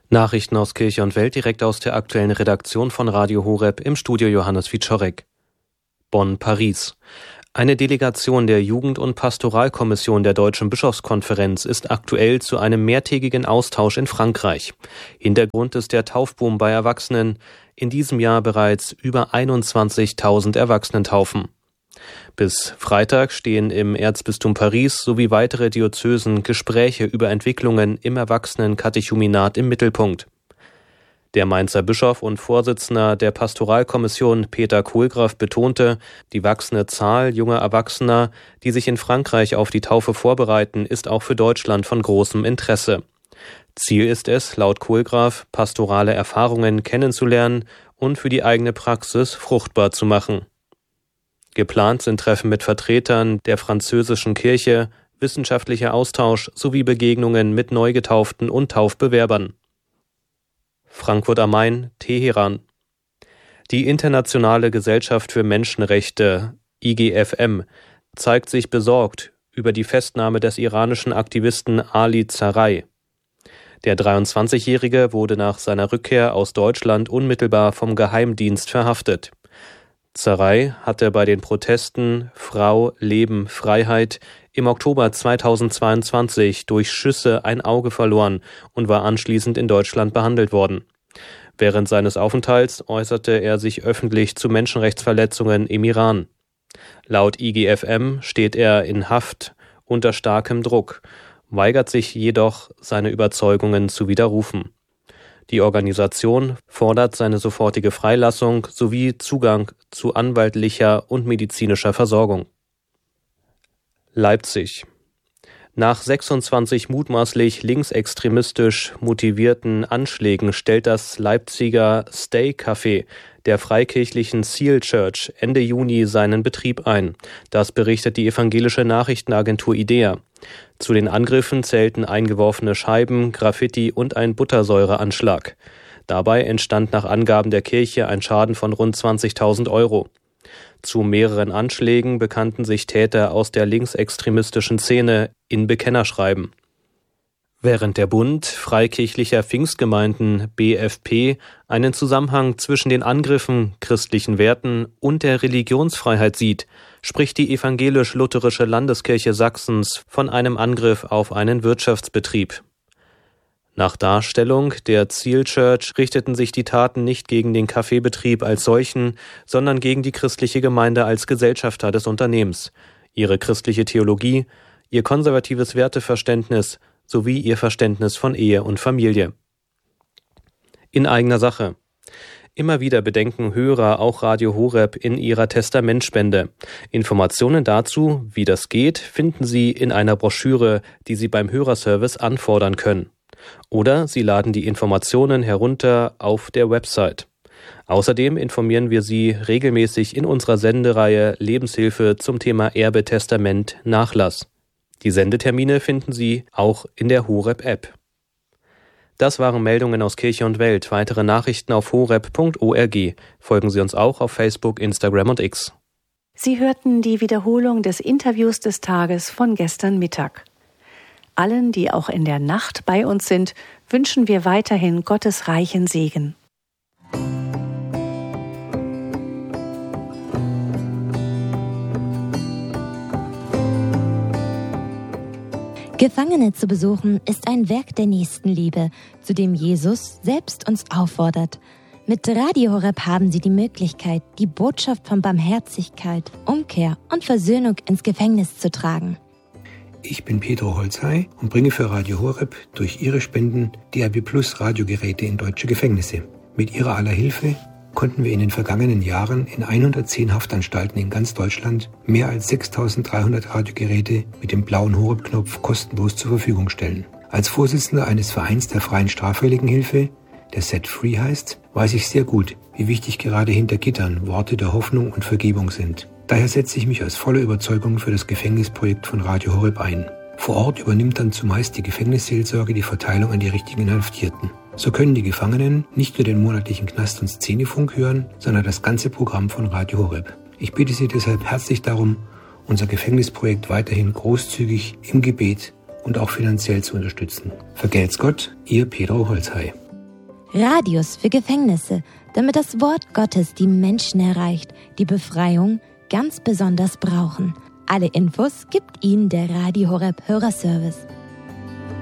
Nachrichten aus Kirche und Welt direkt aus der aktuellen Redaktion von Radio Horeb, im Studio Johannes Wiczorek. Bonn, Paris. Eine Delegation der Jugend- und Pastoralkommission der Deutschen Bischofskonferenz ist aktuell zu einem mehrtägigen Austausch in Frankreich. Hintergrund ist der Taufboom bei Erwachsenen. In diesem Jahr bereits über 21.000 Erwachsenentaufen. Bis Freitag stehen im Erzbistum Paris sowie weitere Diözesen Gespräche über Entwicklungen im Erwachsenenkatechumenat im Mittelpunkt. Der Mainzer Bischof und Vorsitzender der Pastoralkommission Peter Kohlgraf betonte, die wachsende Zahl junger Erwachsener, die sich in Frankreich auf die Taufe vorbereiten, ist auch für Deutschland von großem Interesse. Ziel ist es, laut Kohlgraf, pastorale Erfahrungen kennenzulernen und für die eigene Praxis fruchtbar zu machen. Geplant sind Treffen mit Vertretern der französischen Kirche, wissenschaftlicher Austausch sowie Begegnungen mit Neugetauften und Taufbewerbern. Frankfurt am Main, Teheran. Die Internationale Gesellschaft für Menschenrechte, IGFM, zeigt sich besorgt über die Festnahme des iranischen Aktivisten Ali Zarai. Der 23-Jährige wurde nach seiner Rückkehr aus Deutschland unmittelbar vom Geheimdienst verhaftet. Zarai hatte bei den Protesten Frau, Leben, Freiheit im Oktober 2022 durch Schüsse ein Auge verloren und war anschließend in Deutschland behandelt worden. Während seines Aufenthalts äußerte er sich öffentlich zu Menschenrechtsverletzungen im Iran. Laut IGFM steht er in Haft unter starkem Druck, weigert sich jedoch, seine Überzeugungen zu widerrufen. Die Organisation fordert seine sofortige Freilassung sowie Zugang zu anwaltlicher und medizinischer Versorgung. Leipzig. Nach 26 mutmaßlich linksextremistisch motivierten Anschlägen stellt das Leipziger Stay-Café der freikirchlichen Seal Church Ende Juni seinen Betrieb ein. Das berichtet die evangelische Nachrichtenagentur IDEA. Zu den Angriffen zählten eingeworfene Scheiben, Graffiti und ein Buttersäureanschlag. Dabei entstand nach Angaben der Kirche ein Schaden von rund 20.000 Euro. Zu mehreren Anschlägen bekannten sich Täter aus der linksextremistischen Szene in Bekennerschreiben. Während der Bund freikirchlicher Pfingstgemeinden BFP einen Zusammenhang zwischen den Angriffen, christlichen Werten und der Religionsfreiheit sieht, spricht die evangelisch-lutherische Landeskirche Sachsens von einem Angriff auf einen Wirtschaftsbetrieb. Nach Darstellung der Seal Church richteten sich die Taten nicht gegen den Kaffeebetrieb als solchen, sondern gegen die christliche Gemeinde als Gesellschafter des Unternehmens, ihre christliche Theologie, ihr konservatives Werteverständnis sowie ihr Verständnis von Ehe und Familie. In eigener Sache. Immer wieder bedenken Hörer auch Radio Horeb in ihrer Testamentspende. Informationen dazu, wie das geht, finden Sie in einer Broschüre, die Sie beim Hörerservice anfordern können. Oder Sie laden die Informationen herunter auf der Website. Außerdem informieren wir Sie regelmäßig in unserer Sendereihe Lebenshilfe zum Thema Erbe, Testament, Nachlass. Die Sendetermine finden Sie auch in der Horeb-App. Das waren Meldungen aus Kirche und Welt. Weitere Nachrichten auf horeb.org. Folgen Sie uns auch auf Facebook, Instagram und X. Sie hörten die Wiederholung des Interviews des Tages von gestern Mittag. Allen, die auch in der Nacht bei uns sind, wünschen wir weiterhin Gottes reichen Segen. Gefangene zu besuchen ist ein Werk der Nächstenliebe, zu dem Jesus selbst uns auffordert. Mit Radio Horeb haben Sie die Möglichkeit, die Botschaft von Barmherzigkeit, Umkehr und Versöhnung ins Gefängnis zu tragen. Ich bin Pedro Holzhey und bringe für Radio Horeb durch Ihre Spenden DAB+ Radiogeräte in deutsche Gefängnisse. Mit Ihrer aller Hilfe konnten wir in den vergangenen Jahren in 110 Haftanstalten in ganz Deutschland mehr als 6.300 Radiogeräte mit dem blauen Horeb-Knopf kostenlos zur Verfügung stellen. Als Vorsitzender eines Vereins der Freien Straffälligenhilfe, der Set Free heißt, weiß ich sehr gut, wie wichtig gerade hinter Gittern Worte der Hoffnung und Vergebung sind. Daher setze ich mich aus voller Überzeugung für das Gefängnisprojekt von Radio Horeb ein. Vor Ort übernimmt dann zumeist die Gefängnisseelsorge die Verteilung an die richtigen Inhaftierten. So können die Gefangenen nicht nur den monatlichen Knast- und Szenefunk hören, sondern das ganze Programm von Radio Horeb. Ich bitte Sie deshalb herzlich darum, unser Gefängnisprojekt weiterhin großzügig im Gebet und auch finanziell zu unterstützen. Vergelt's Gott, Ihr Pedro Holzhey. Radios für Gefängnisse, damit das Wort Gottes die Menschen erreicht, die Befreiung ganz besonders brauchen. Alle Infos gibt Ihnen der Radio Horeb Hörerservice.